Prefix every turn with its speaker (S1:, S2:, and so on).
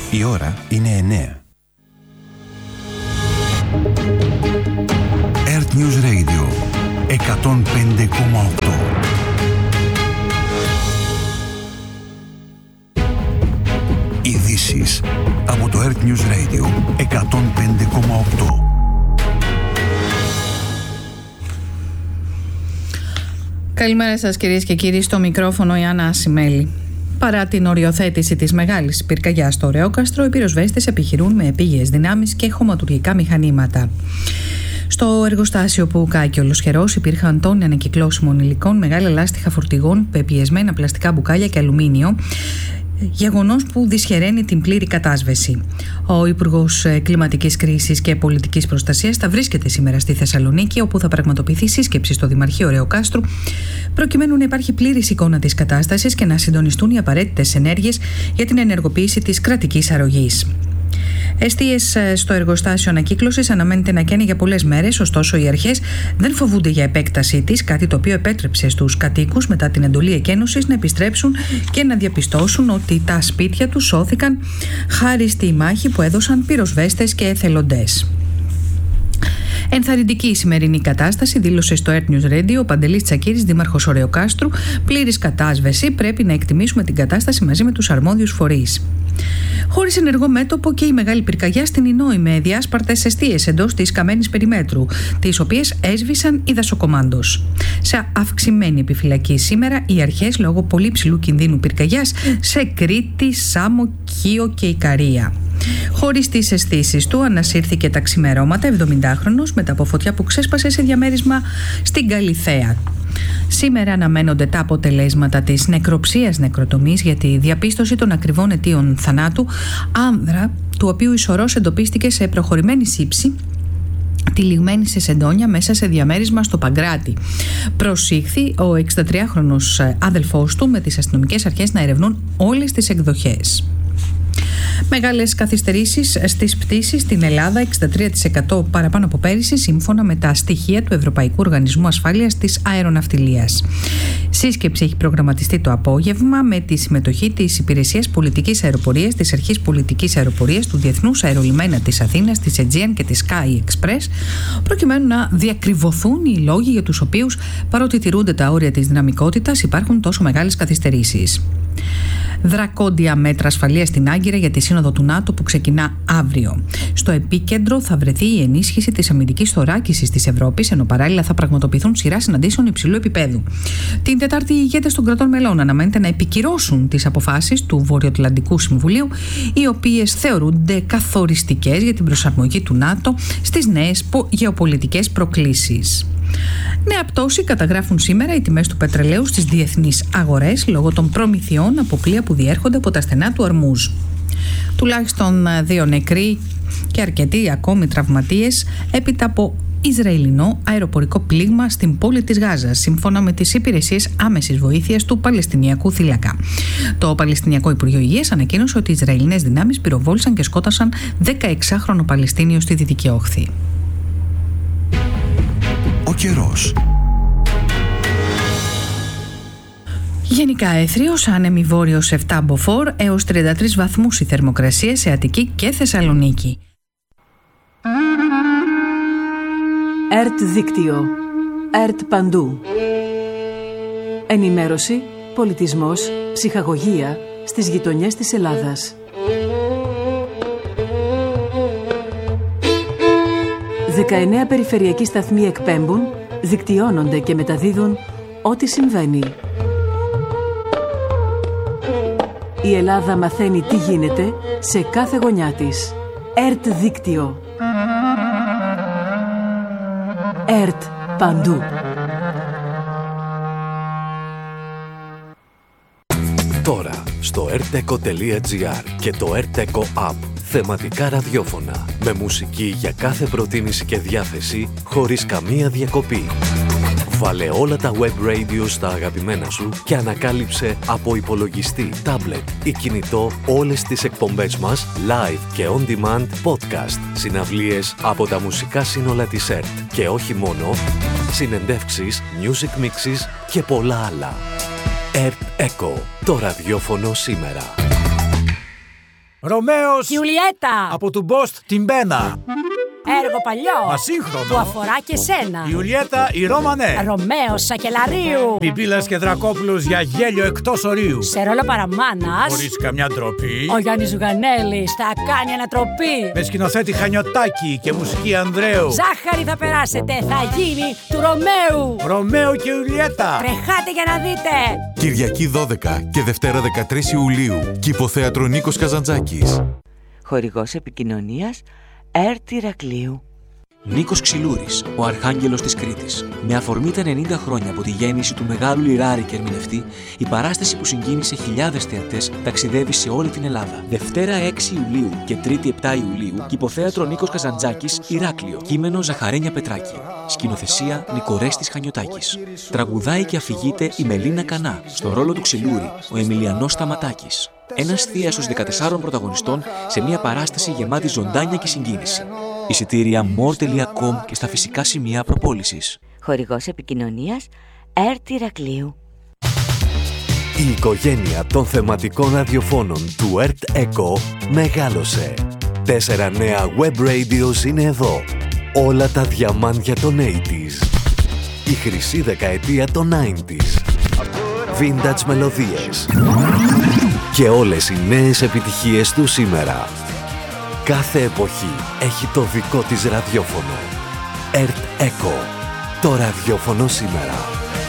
S1: Η ώρα είναι 9.
S2: Earth News Radio 105,8. Ειδήσεις από το Earth News Radio 105,8.
S3: Καλημέρα σας κυρίες και κύριοι, στο μικρόφωνο η Άννα Ασημέλη. Παρά την οριοθέτηση της μεγάλης πυρκαγιάς στο Ρεόκαστρο, οι πυροσβέστες επιχειρούν με επίγειες δυνάμεις και χωματουργικά μηχανήματα. Στο εργοστάσιο που καήκε ολοσχερός υπήρχαν τόνοι ανακυκλώσιμων υλικών, μεγάλα λάστιχα φορτηγών, πεπιεσμένα πλαστικά μπουκάλια και αλουμίνιο. Γεγονός που δυσχεραίνει την πλήρη κατάσβεση. Ο Υπουργός Κλιματικής Κρίσης και Πολιτικής Προστασίας θα βρίσκεται σήμερα στη Θεσσαλονίκη, όπου θα πραγματοποιηθεί σύσκεψη στο Δημαρχείο Ρεοκάστρου, προκειμένου να υπάρχει πλήρης εικόνα της κατάστασης και να συντονιστούν οι απαραίτητες ενέργειες για την ενεργοποίηση της κρατικής αρρωγής. Εστίες στο εργοστάσιο ανακύκλωσης αναμένεται να καίνει για πολλές μέρες, ωστόσο οι αρχές δεν φοβούνται για επέκτασή της, κάτι το οποίο επέτρεψε στους κατοίκους μετά την εντολή εκένωσης να επιστρέψουν και να διαπιστώσουν ότι τα σπίτια τους σώθηκαν χάρη στη μάχη που έδωσαν πυροσβέστες και εθελοντές. Ενθαρρυντική η σημερινή κατάσταση, δήλωσε στο Earth News Radio ο Παντελής Τσακίρης, δήμαρχος Ρεοκάστρου. Πλήρης κατάσβεση, πρέπει να εκτιμήσουμε την κατάσταση μαζί με τους αρμόδιους φορείς. Χωρίς ενεργό μέτωπο και η μεγάλη πυρκαγιά στην Ινόη με διάσπαρτες εστίες εντός της καμένης περιμέτρου, τις οποίες έσβησαν οι δασοκομάντος. Σε αυξημένη επιφυλακή σήμερα οι αρχές λόγω πολύ ψηλού κινδύνου πυρκαγιάς σε Κρήτη, Σάμο, Κίο και Ικαρία. Χωρίς τις αισθήσεις του ανασύρθηκε τα ξημερώματα 70χρονος μετά από φωτιά που ξέσπασε σε διαμέρισμα στην Καλιθέα. Σήμερα αναμένονται τα αποτελέσματα της νεκροψίας νεκροτομής για τη διαπίστωση των ακριβών αιτίων θανάτου άνδρα, του οποίου η σωρός εντοπίστηκε σε προχωρημένη σύψη, τυλιγμένη σε σεντόνια μέσα σε διαμέρισμα στο Παγκράτη. Προσήχθη ο 63χρονος άδελφός του με τις αστυνομικές αρχές να ερευνούν όλες τις εκδοχές. Μεγάλες καθυστερήσεις στις πτήσεις στην Ελλάδα, 63% παραπάνω από πέρυσι, σύμφωνα με τα στοιχεία του Ευρωπαϊκού Οργανισμού Ασφάλειας της Αεροναυτιλίας. Σύσκεψη έχει προγραμματιστεί το απόγευμα με τη συμμετοχή της Υπηρεσίας Πολιτικής Αεροπορίας, της Αρχής Πολιτικής Αεροπορίας, του Διεθνούς Αερολιμένα της Αθήνας, της Aegean και της Sky Express, προκειμένου να διακριβωθούν οι λόγοι για τους οποίους, παρότι τηρούνται τα όρια της δυναμικότητας, υπάρχουν τόσο μεγάλες καθυστερήσεις. Δρακόντια μέτρα ασφαλείας στην Άγκυρα για τη Σύνοδο του ΝΑΤΟ που ξεκινά αύριο. Στο επίκεντρο θα βρεθεί η ενίσχυση της αμυντικής θωράκισης της Ευρώπης, ενώ παράλληλα θα πραγματοποιηθούν σειρά συναντήσεων υψηλού επίπεδου. Την Τετάρτη, οι ηγέτες των κρατών μελών αναμένεται να επικυρώσουν τις αποφάσεις του Βορειοατλαντικού Συμβουλίου, οι οποίες θεωρούνται καθοριστικές για την προσαρμογή του ΝΑΤΟ στις νέες γεωπολιτικές προκλήσεις. Νέα πτώση καταγράφουν σήμερα οι τιμές του πετρελαίου στις διεθνείς αγορές λόγω των προμηθειών από πλοία που διέρχονται από τα στενά του Ορμούζ. Τουλάχιστον 2 νεκροί και αρκετοί ακόμη τραυματίες έπειτα από Ισραηλινό αεροπορικό πλήγμα στην πόλη της Γάζας, σύμφωνα με τις υπηρεσίες άμεσης βοήθειας του Παλαιστινιακού θύλακα. Το Παλαιστινιακό Υπουργείο Υγείας ανακοίνωσε ότι οι Ισραηλινές δυνάμεις πυροβόλησαν και σκότωσαν 16χρονο Παλαιστίνιο στη Δυτική Όχθη.
S2: Ο καιρός.
S3: Γενικά έθριος, άνεμη βόρειος 7 μποφόρ έως 33 βαθμούς η θερμοκρασία σε Αττική και Θεσσαλονίκη.
S4: ΕΡΤ δίκτυο. ΕΡΤ παντού. Ενημέρωση, πολιτισμός, ψυχαγωγία στις γειτονιές της Ελλάδας. 19 περιφερειακοί σταθμοί εκπέμπουν, δικτυώνονται και μεταδίδουν ό,τι συμβαίνει. Η Ελλάδα μαθαίνει τι γίνεται σε κάθε γωνιά της. ΕΡΤ δίκτυο. ΕΡΤ παντού.
S5: Τώρα στο rteco.gr και το rteco app. Θεματικά ραδιόφωνα με μουσική για κάθε προτίμηση και διάθεση χωρίς καμία διακοπή. Βάλε όλα τα web radio στα αγαπημένα σου και ανακάλυψε από υπολογιστή, τάμπλετ ή κινητό όλες τις εκπομπές μας live και on demand podcast, συναυλίες από τα μουσικά σύνολα της ΕΡΤ και όχι μόνο, συνεντεύξεις, music mixes και πολλά άλλα. ΕΡΤ Echo, το ραδιόφωνο σήμερα.
S1: Ρωμαίος
S6: και Ιουλιέτα.
S1: από του Μπόστ την Μπένα.
S6: Έργο παλιό.
S1: Ασύγχρονο.
S6: Που αφορά και σένα.
S1: Ιουλιέτα η Ρώμανε.
S6: Ρωμαίος Σακελαρίου.
S1: Πιπίλας και Δρακόπουλος για γέλιο εκτός ορίου.
S6: Σε ρόλο παραμάνας.
S1: Χωρίς καμιά ντροπή.
S6: Ο Γιάννης Ζουγανέλης θα κάνει ανατροπή.
S1: Με σκηνοθέτη Χανιωτάκη και μουσική Ανδρέου.
S6: Ζάχαρη θα περάσετε, θα γίνει του Ρωμαίου.
S1: Ρωμαίο και Ιουλιέτα.
S6: Τρεχάτε για να δείτε.
S7: Κυριακή 12 και Δευτέρα 13 Ιουλίου. Κηποθέατρο Νίκος Καζαντζάκης.
S8: Χορηγός επικοινωνίας ΕΡΤ Ηρακλείου.
S9: Νίκος Ξυλούρης, ο Αρχάγγελος της Κρήτης. Με αφορμή τα 90 χρόνια από τη γέννηση του μεγάλου λιράρη και ερμηνευτή, η παράσταση που συγκίνησε χιλιάδες θεατές ταξιδεύει σε όλη την Ελλάδα. Δευτέρα 6 Ιουλίου και Τρίτη 7 Ιουλίου, Κηποθέατρο Νίκος Καζαντζάκης, Ηράκλειο. Κείμενο Ζαχαρένια Πετράκη. Σκηνοθεσία Νικορέστης Χανιωτάκης. Τραγουδάει και αφηγείται η Μελίνα Κανά. Στο ρόλο του Ξυλούρη, ο Εμιλιανός Σταματάκης. Ένας θίασος 14 πρωταγωνιστών σε μια παράσταση γεμάτη ζωντάνια και συγκίνηση. Εισιτήρια more.com και στα φυσικά σημεία προπόλησης.
S8: Χορηγός επικοινωνίας ΕΡΤ Ηρακλείου.
S5: Η οικογένεια των θεματικών ραδιοφώνων του ΕΡΤ ΕΚΟ μεγάλωσε. 4 νέα web radios είναι εδώ. Όλα τα διαμάντια των 80s. Η χρυσή δεκαετία των 90s. Vintage μελωδίες. Και όλες οι νέες επιτυχίες του σήμερα. Κάθε εποχή έχει το δικό της ραδιόφωνο. ΕΡΤ ΕΚΟ. Το ραδιόφωνο σήμερα.